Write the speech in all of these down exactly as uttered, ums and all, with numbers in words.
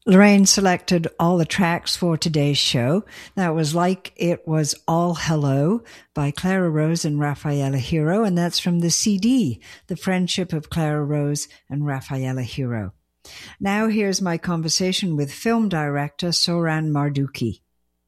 Lorraine selected all the tracks for today's show. That was Like It Was All Hello by Clara Rose and Rafaela Hiro, and that's from the C D, The Friendship of Clara Rose and Rafaela Hiro. Now here's my conversation with film director Soran Marduki.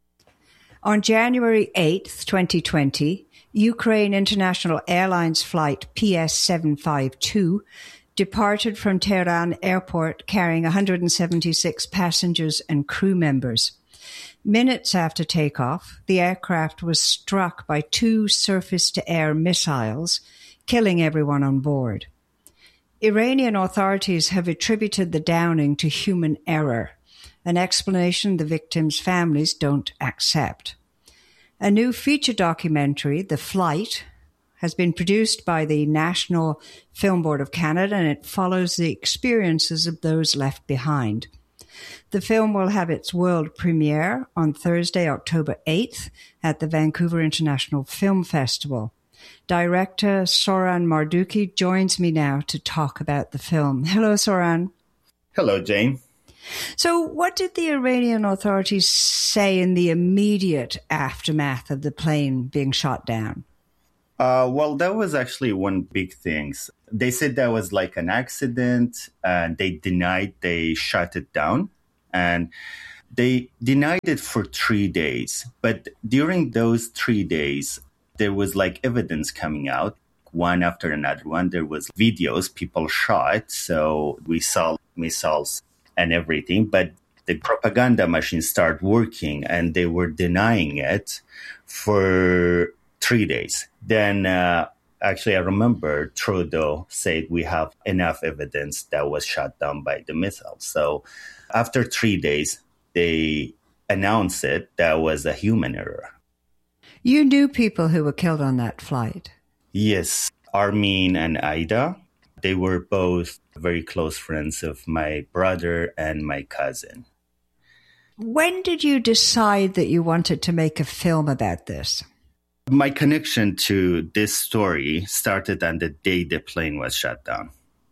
On January eighth, twenty twenty, Ukraine International Airlines flight P S seven five two departed from Tehran airport carrying one hundred seventy-six passengers and crew members. Minutes after takeoff, the aircraft was struck by two surface-to-air missiles, killing everyone on board. Iranian authorities have attributed the downing to human error, an explanation the victims' families don't accept. A new feature documentary, The Flight, has been produced by the National Film Board of Canada, and it follows the experiences of those left behind. The film will have its world premiere on Thursday, October eighth at the Vancouver International Film Festival. Director Soran Marduki joins me now to talk about the film. Hello, Soran. Hello, Jane. So what did the Iranian authorities say in the immediate aftermath of the plane being shot down? Uh, well, that was actually one big thing. They said that was like an accident, and they denied they shut it down. And they denied it for three days. But during those three days, there was like evidence coming out, one after another one. There was videos people shot, so we saw missiles and everything. But the propaganda machine started working, and they were denying it for three days. Then, uh, actually, I remember Trudeau said we have enough evidence that was shot down by the missile. So after three days, they announced it that was a human error. You knew people who were killed on that flight? Yes, Armin and Aida. They were both very close friends of my brother and my cousin. When did you decide that you wanted to make a film about this? My connection to this story started on the day the plane was shut down.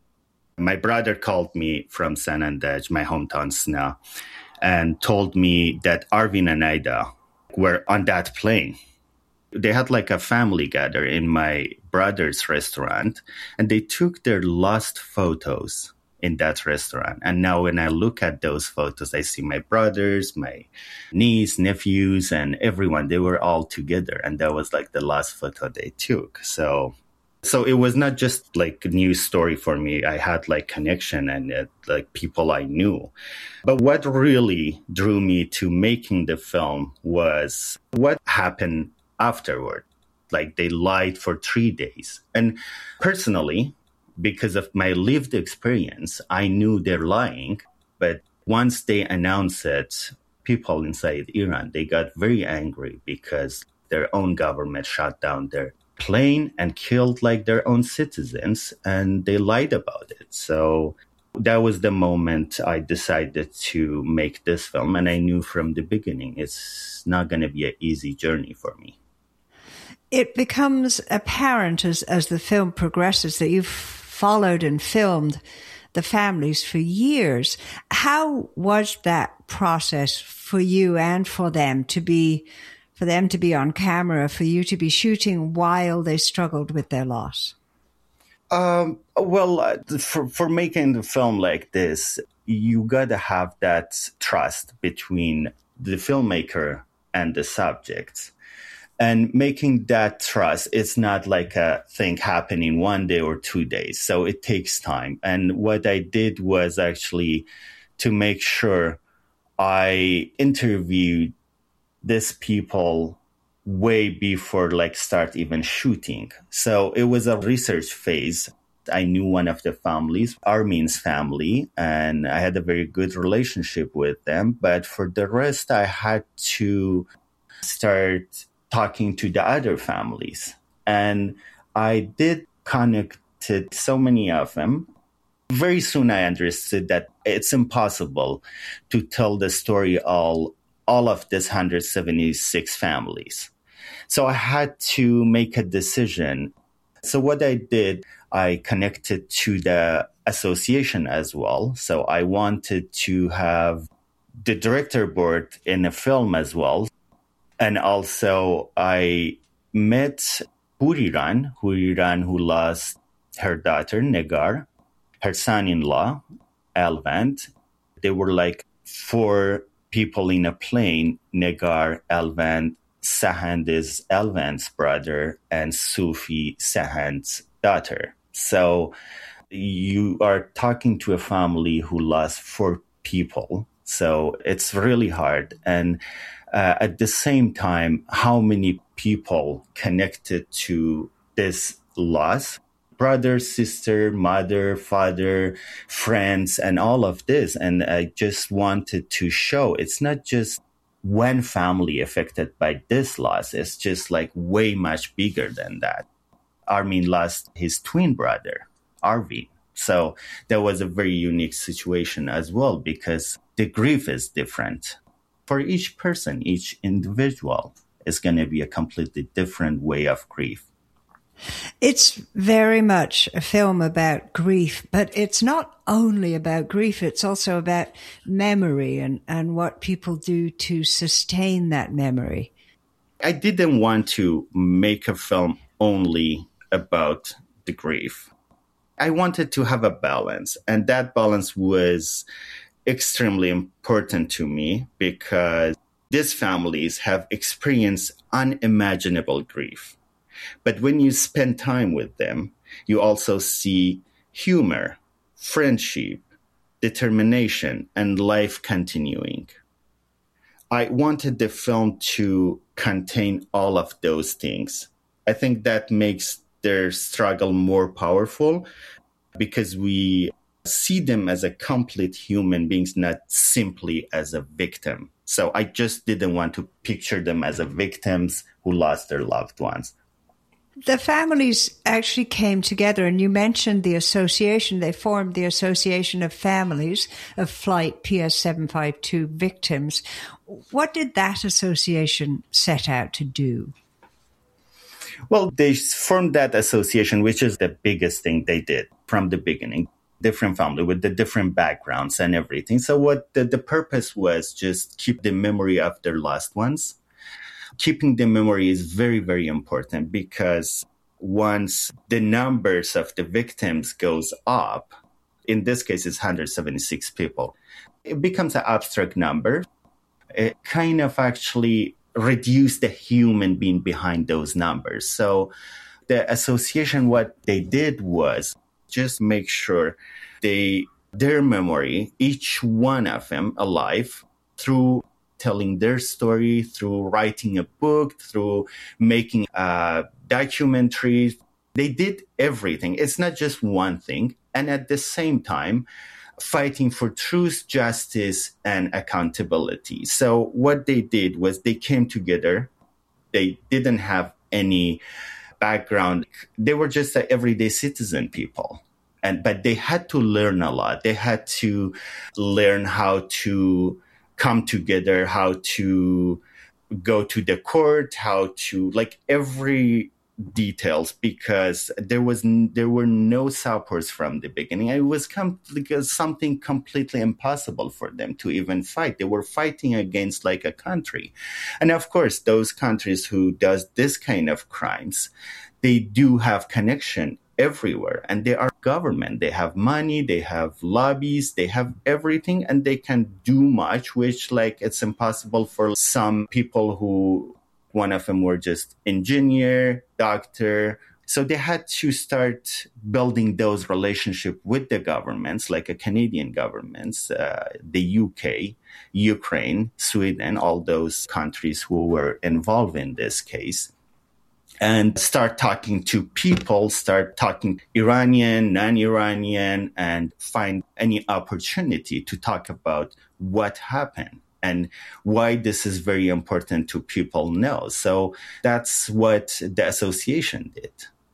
My brother called me from San Andrej, my hometown Sna, and told me that Arvin and Aida were on that plane. They had like a family gather in my brother's restaurant, and they took their last photos in that restaurant. And now when I look at those photos, I see my brothers, my niece, nephews, and everyone. They were all together. And that was like the last photo they took. So so it was not just like a news story for me. I had like connection and uh, like people I knew. But what really drew me to making the film was what happened afterward. Like they lied for three days. And personally, because of my lived experience, I knew they're lying. But once they announced it, people inside Iran, they got very angry because their own government shot down their plane and killed like their own citizens, and they lied about it. So that was the moment I decided to make this film. And I knew from the beginning it's not going to be an easy journey for me. It becomes apparent as, as the film progresses that you've followed and filmed the families for years. How was that process for you and for them to be, for them to be on camera, for you to be shooting while they struggled with their loss? Um, well, uh, for, for making the film like this, you got to have that trust between the filmmaker and the subject. And making that trust, it's not like a thing happening one day or two days. So it takes time. And what I did was actually to make sure I interviewed these people way before like start even shooting. So it was a research phase. I knew one of the families, Armin's family, and I had a very good relationship with them. But for the rest, I had to start talking to the other families. And I did connected so many of them. Very soon I understood that it's impossible to tell the story all, all of this one hundred seventy-six families. So I had to make a decision. So what I did, I connected to the association as well. So I wanted to have the director board in a film as well. And also I met Huriran, Huriran who lost her daughter, Negar, her son-in-law, Elvand. They were like four people in a plane, Negar, Elvand, Sahand is Elvand's brother, and Sufi, Sahand's daughter. So you are talking to a family who lost four people. So it's really hard. And uh, at the same time, how many people connected to this loss? Brother, sister, mother, father, friends, and all of this. And I just wanted to show it's not just one family affected by this loss. It's just like way much bigger than that. Armin lost his twin brother, Arvin. So that was a very unique situation as well, because the grief is different. For each person, each individual is going to be a completely different way of grief. It's very much a film about grief, but it's not only about grief. It's also about memory and, and what people do to sustain that memory. I didn't want to make a film only about the grief. I wanted to have a balance, and that balance was extremely important to me because these families have experienced unimaginable grief. But when you spend time with them, you also see humor, friendship, determination, and life continuing. I wanted the film to contain all of those things. I think that makes their struggle more powerful because we see them as a complete human beings, not simply as a victim. So I just didn't want to picture them as a victims who lost their loved ones. The families actually came together, and you mentioned the association. They formed the Association of Families of Flight P S seven five two Victims. What did that association set out to do? Well, they formed that association, which is the biggest thing they did from the beginning. Different family with the different backgrounds and everything. So what the, the purpose was just keep the memory of their lost ones. Keeping the memory is very, very important because once the numbers of the victims goes up, in this case, it's one hundred seventy-six people, it becomes an abstract number. It kind of actually reduces the human being behind those numbers. So the association, what they did was just make sure they, their memory, each one of them alive through telling their story, through writing a book, through making a documentary. They did everything. It's not just one thing. And at the same time, fighting for truth, justice, and accountability. So what they did was they came together. They didn't have any background. They were just an everyday citizen people. And but they had to learn a lot. They had to learn how to come together, how to go to the court, how to like every details, because there was there were no supports from the beginning. It was com- because something completely impossible for them to even fight. They were fighting against like a country, and of course, those countries who does this kind of crimes, they do have connection everywhere, and they are government. They have money, they have lobbies, they have everything, and they can do much, which like it's impossible for some people who, one of them were just engineer, doctor. So they had to start building those relationships with the governments, like a Canadian governments, uh, the U K, Ukraine, Sweden, all those countries who were involved in this case. And start talking to people, start talking Iranian, non-Iranian, and find any opportunity to talk about what happened and why this is very important to people know. So that's what the association did.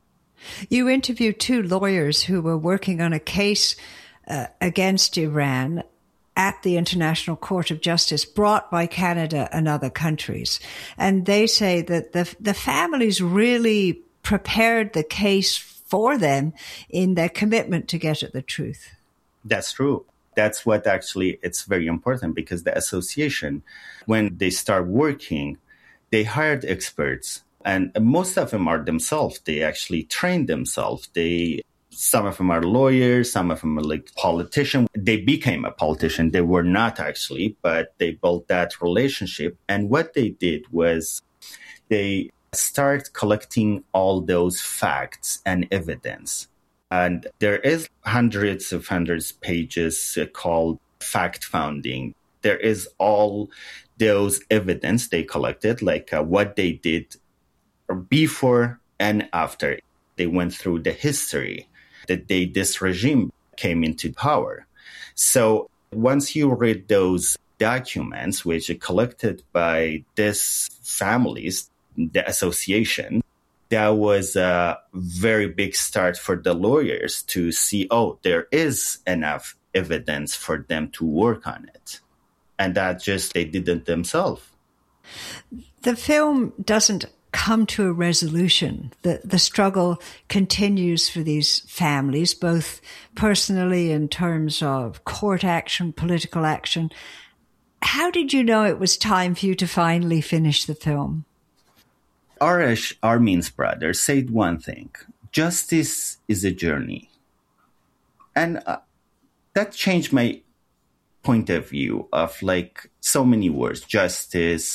You interviewed two lawyers who were working on a case uh, against Iran at the International Court of Justice brought by Canada and other countries. And they say that the, the families really prepared the case for them in their commitment to get at the truth. That's true. That's what actually, it's very important because the association, when they start working, they hired experts and most of them are themselves. They actually trained themselves. They, some of them are lawyers, some of them are like politicians. They became a politician. They were not actually, but they built that relationship. And what they did was they start collecting all those facts and evidence. And there is hundreds of hundreds of pages uh, called fact founding. There is all those evidence they collected, like uh, what they did before and after they went through the history, the day this regime came into power. So once you read those documents, which are collected by these families, the association, that was a very big start for the lawyers to see, oh, there is enough evidence for them to work on it. And that just, they did it themselves. The film doesn't come to a resolution. The, the struggle continues for these families, both personally in terms of court action, political action. How did you know it was time for you to finally finish the film? Arash Armin's brother said one thing: justice is a journey. And uh, that changed my point of view of like so many words: justice,